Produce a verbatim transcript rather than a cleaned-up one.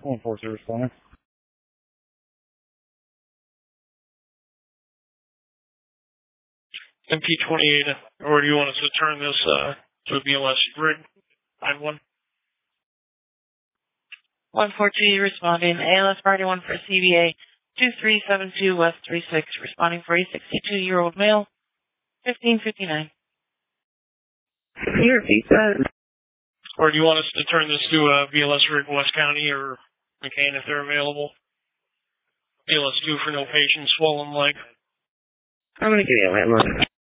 one four zero responding. M P twenty-eight, or do you want us to turn this uh, to a B L S rig? nine one. one four two responding. A L S party one for C B A two three seven two West three six, responding for a sixty-two-year-old male, fifteen fifty-nine. Can you repeat that? Or do you want us to turn this to a B L S rig West County or McCain if they're available? B L S two for no patient, swollen leg. I'm going to give you a landline.